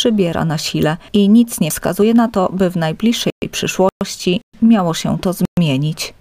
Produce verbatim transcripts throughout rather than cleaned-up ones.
przybiera na sile i nic nie wskazuje na to, by w najbliższej przyszłości miało się to zmienić.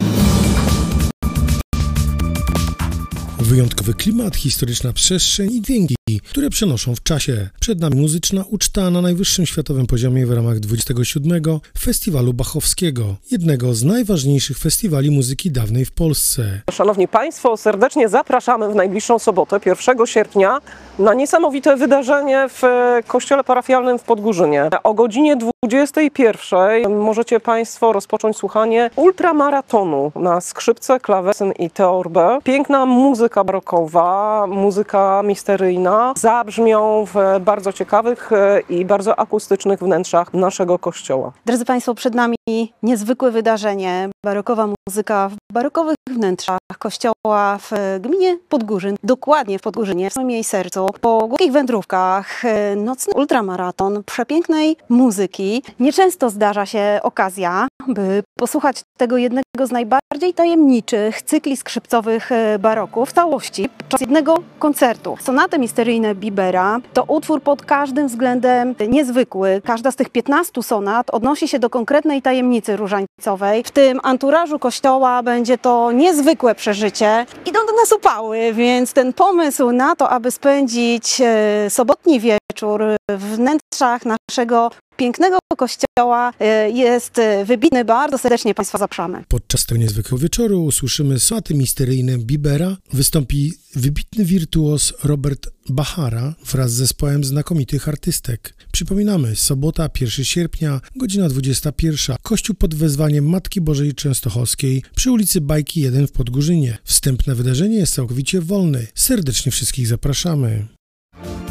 Wyjątkowy klimat, historyczna przestrzeń i dźwięki, które przenoszą w czasie. Przed nami muzyczna uczta na najwyższym światowym poziomie w ramach dwudziestego siódmego Festiwalu Bachowskiego, jednego z najważniejszych festiwali muzyki dawnej w Polsce. Szanowni Państwo, serdecznie zapraszamy w najbliższą sobotę, pierwszego sierpnia, na niesamowite wydarzenie w kościele parafialnym w Podgórzynie. O godzinie dwudziestej pierwszej możecie Państwo rozpocząć słuchanie ultramaratonu na skrzypce, klawesyn i teorbę. Piękna muzyka barokowa, muzyka misteryjna zabrzmią w bardzo ciekawych i bardzo akustycznych wnętrzach naszego kościoła. Drodzy Państwo, przed nami niezwykłe wydarzenie. Barokowa muzyka w barokowych wnętrzach kościoła w gminie Podgórzyn, dokładnie w Podgórzynie, w samym jej sercu. Po głębokich wędrówkach, nocny ultramaraton przepięknej muzyki. Nieczęsto zdarza się okazja, by posłuchać tego jednego z najbardziej tajemniczych cykli skrzypcowych baroku w całości podczas jednego koncertu. Sonaty misteryjne Bibera to utwór pod każdym względem niezwykły. Każda z tych piętnastu sonat odnosi się do konkretnej tajemnicy różańcowej. W tym anturażu kościoła będzie to niezwykłe przeżycie. Idą do nas upały, więc ten pomysł na to, aby spędzić sobotni wieczór w wnętrzach naszego pięknego kościoła jest wybitny. Bardzo serdecznie Państwa zapraszamy. Podczas tego niezwykłego wieczoru usłyszymy sonaty misteryjne Bibera. Wystąpi wybitny wirtuos Robert Bachara wraz z zespołem znakomitych artystek. Przypominamy, sobota, pierwszego sierpnia, godzina dwudziesta pierwsza. Kościół pod wezwaniem Matki Bożej Częstochowskiej przy ulicy Bajki jeden w Podgórzynie. Wstęp na wydarzenie jest całkowicie wolny. Serdecznie wszystkich zapraszamy.